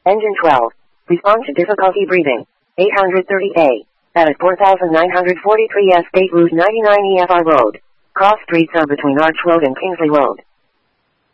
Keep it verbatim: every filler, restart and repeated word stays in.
Engine twelve. Respond to difficulty breathing. eight thirty A. That is four thousand nine hundred forty-three S State Route ninety-nine E F R Road. Cross streets are between Arch Road and Kingsley Road.